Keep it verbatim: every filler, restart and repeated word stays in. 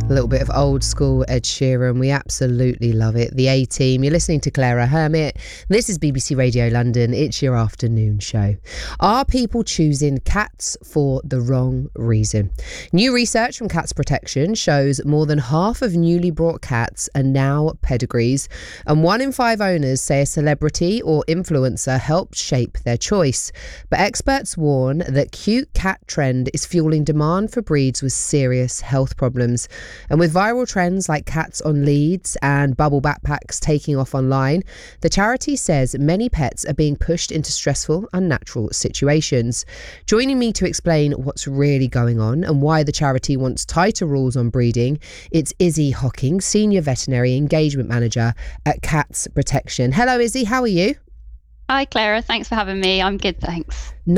A little bit of old school Ed Sheeran. We absolutely love it. The A-Team. You're listening to Clara Hermit. This is B B C Radio London. It's your afternoon show. Are people choosing cats for the wrong reason? New research from Cats Protection shows more than half of newly brought cats are now pedigrees, and one in five owners say a celebrity or influencer helped shape their choice. But experts warn that cute cat trend is fueling demand for breeds with serious health problems. And with viral trends like cats on leads and bubble backpacks taking off online, the charity says many pets are being pushed into stressful, unnatural situations. Joining me to explain what's really going on and why the charity wants tighter rules on breeding, it's Izzy Hocking, Senior Veterinary Engagement Manager at Cats Protection. Hello Izzy, how are you? Hi Clara, thanks for having me. I'm good, thanks.